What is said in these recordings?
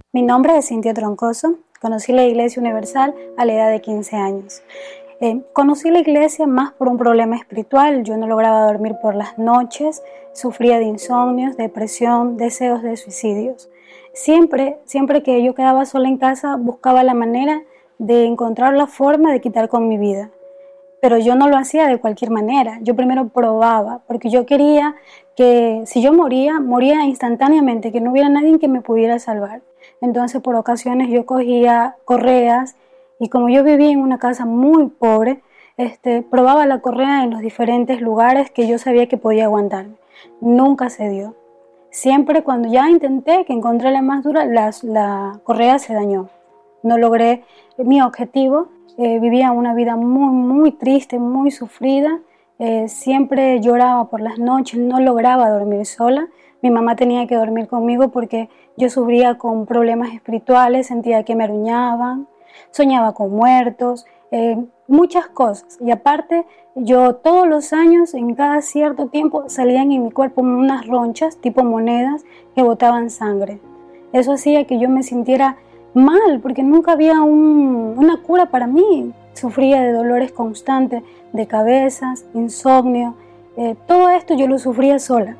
Mi nombre es Cintia Troncoso. Conocí la Iglesia Universal a la edad de 15 años. Conocí la iglesia más por un problema espiritual. Yo no lograba dormir por las noches, sufría de insomnios, depresión, deseos de suicidios. Siempre que yo quedaba sola en casa, buscaba la manera de encontrar la forma de quitar con mi vida. Pero yo no lo hacía de cualquier manera. Yo primero probaba, porque yo quería que si yo moría instantáneamente, que no hubiera nadie que me pudiera salvar. Entonces, por ocasiones yo cogía correas y como yo vivía en una casa muy pobre, probaba la correa en los diferentes lugares que yo sabía que podía aguantarme. Nunca se dio. Siempre cuando ya intenté que encontré la más dura, la correa se dañó. No logré mi objetivo. Vivía una vida muy triste, muy sufrida. Siempre lloraba por las noches, no lograba dormir sola. Mi mamá tenía que dormir conmigo porque yo sufría con problemas espirituales, sentía que me aruñaban, soñaba con muertos, muchas cosas. Y aparte, yo todos los años, en cada cierto tiempo, salían en mi cuerpo unas ronchas, tipo monedas, que botaban sangre. Eso hacía que yo me sintiera mal, porque nunca había una cura para mí. Sufría de dolores constantes, de cabezas, insomnio. Todo esto yo lo sufría sola.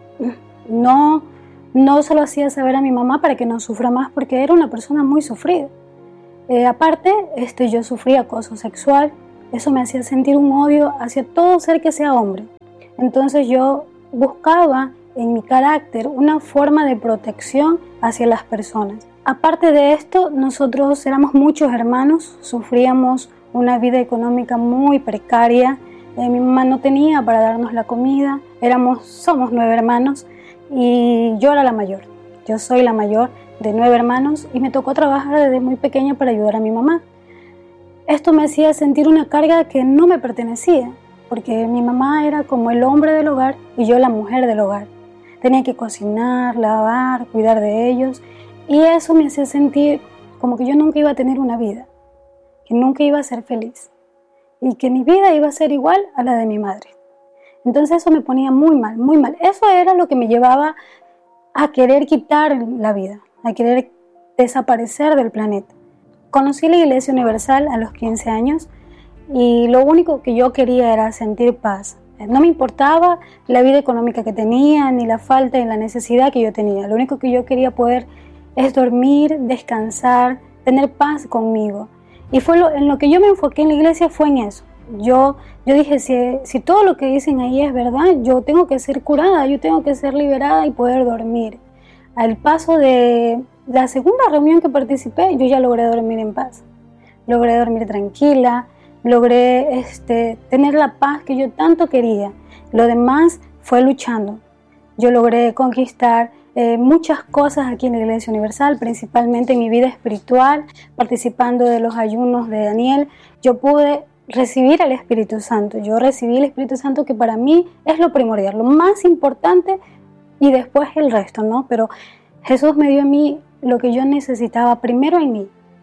No se lo hacía saber a mi mamá para que no sufra más, porque era una persona muy sufrida. Aparte, yo sufría acoso sexual. Eso me hacía sentir un odio hacia todo ser que sea hombre. Entonces yo buscaba en mi carácter una forma de protección hacia las personas. Aparte de esto, nosotros éramos muchos hermanos, sufríamos una vida económica muy precaria. Mi mamá no tenía para darnos la comida. Somos 9 hermanos y yo era la mayor. Yo soy la mayor de 9 hermanos y me tocó trabajar desde muy pequeña para ayudar a mi mamá. Esto me hacía sentir una carga que no me pertenecía, porque mi mamá era como el hombre del hogar y yo la mujer del hogar. Tenía que cocinar, lavar, cuidar de ellos. Y eso me hacía sentir como que yo nunca iba a tener una vida, que nunca iba a ser feliz y que mi vida iba a ser igual a la de mi madre. Entonces eso me ponía muy mal, muy mal. Eso era lo que me llevaba a querer quitar la vida, a querer desaparecer del planeta. Conocí la Iglesia Universal a los 15 años y lo único que yo quería era sentir paz. No me importaba la vida económica que tenía, ni la falta y la necesidad que yo tenía. Lo único que yo quería poder es dormir, descansar, tener paz conmigo. Y en lo que yo me enfoqué en la iglesia fue en eso. Yo dije, si todo lo que dicen ahí es verdad, yo tengo que ser curada, yo tengo que ser liberada y poder dormir. Al paso de la segunda reunión que participé, yo ya logré dormir en paz. Logré dormir tranquila, logré tener la paz que yo tanto quería. Lo demás fue luchando. Yo logré conquistar muchas cosas aquí en la Iglesia Universal, principalmente en mi vida espiritual, participando de los ayunos de Daniel. Yo pude recibir al Espíritu Santo. Yo recibí el Espíritu Santo, que para mí es lo primordial, lo más importante, y después el resto, ¿no? Pero Jesús me dio a mí lo que yo necesitaba, primero en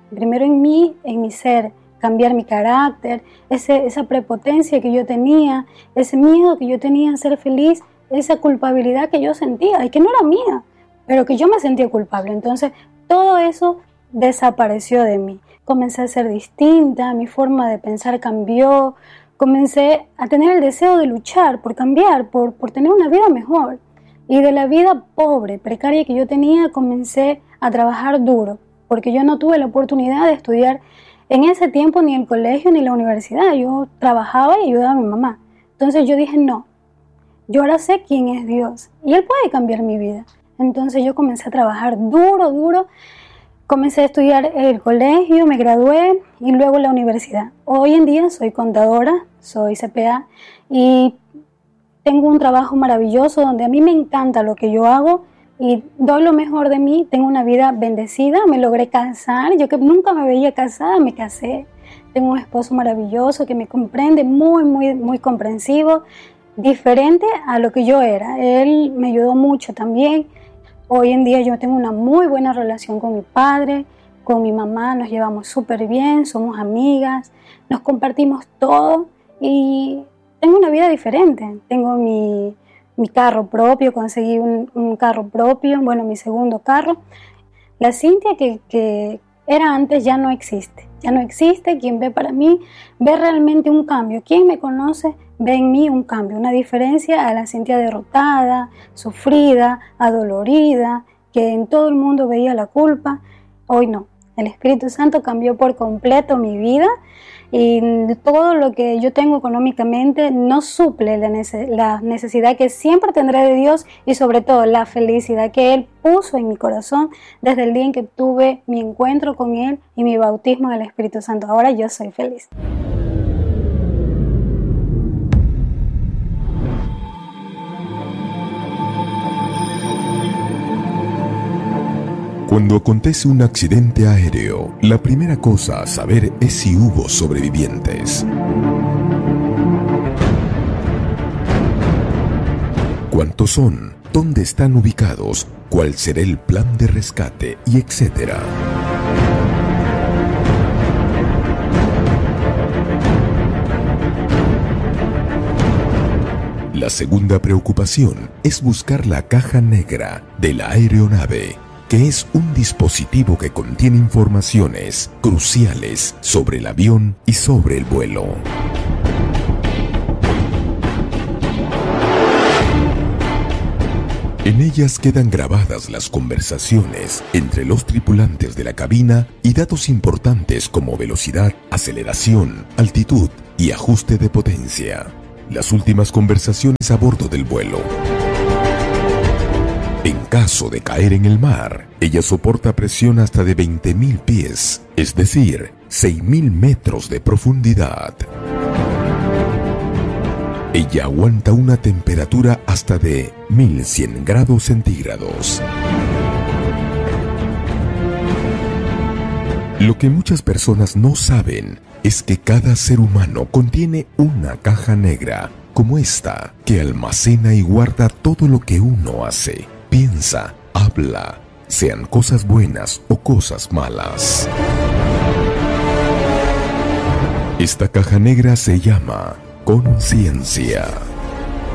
mí, en mi ser, cambiar mi carácter, esa prepotencia que yo tenía, ese miedo que yo tenía a ser feliz, esa culpabilidad que yo sentía y que no era mía, pero que yo me sentía culpable. Entonces todo eso desapareció de mí. Comencé a ser distinta, mi forma de pensar cambió, comencé a tener el deseo de luchar por cambiar, por tener una vida mejor. Y de la vida pobre, precaria que yo tenía, comencé a trabajar duro, porque yo no tuve la oportunidad de estudiar en ese tiempo ni el colegio ni la universidad. Yo trabajaba y ayudaba a mi mamá. Entonces yo dije, no, yo ahora sé quién es Dios y Él puede cambiar mi vida. Entonces yo comencé a trabajar duro. Comencé a estudiar el colegio, me gradué y luego la universidad. Hoy en día soy contadora, soy CPA y tengo un trabajo maravilloso donde a mí me encanta lo que yo hago y doy lo mejor de mí. Tengo una vida bendecida, me logré casar. Yo que nunca me veía casada, me casé. Tengo un esposo maravilloso que me comprende, muy comprensivo, diferente a lo que yo era. Él me ayudó mucho también. Hoy en día yo tengo una muy buena relación con mi padre, con mi mamá, nos llevamos súper bien, somos amigas, nos compartimos todo y tengo una vida diferente. Tengo mi carro propio, conseguí un carro propio, bueno, mi segundo carro. La Cintia que era antes ya no existe. Ya no existe. Quien ve para mí ve realmente un cambio. Quien me conoce ve en mí un cambio, una diferencia a la Cintia derrotada, sufrida, adolorida, que en todo el mundo veía la culpa. Hoy no. El Espíritu Santo cambió por completo mi vida y todo lo que yo tengo económicamente no suple la necesidad que siempre tendré de Dios y sobre todo la felicidad que Él puso en mi corazón desde el día en que tuve mi encuentro con Él y mi bautismo del Espíritu Santo. Ahora yo soy feliz. Cuando acontece un accidente aéreo, la primera cosa a saber es si hubo sobrevivientes. ¿Cuántos son? ¿Dónde están ubicados? ¿Cuál será el plan de rescate? Y etcétera. La segunda preocupación es buscar la caja negra de la aeronave, que es un dispositivo que contiene informaciones cruciales sobre el avión y sobre el vuelo. En ellas quedan grabadas las conversaciones entre los tripulantes de la cabina y datos importantes como velocidad, aceleración, altitud y ajuste de potencia. Las últimas conversaciones a bordo del vuelo. En caso de caer en el mar, ella soporta presión hasta de 20.000 pies, es decir, 6.000 metros de profundidad. Ella aguanta una temperatura hasta de 1.100 grados centígrados. Lo que muchas personas no saben es que cada ser humano contiene una caja negra, como esta, que almacena y guarda todo lo que uno hace, piensa, habla, sean cosas buenas o cosas malas. Esta caja negra se llama conciencia.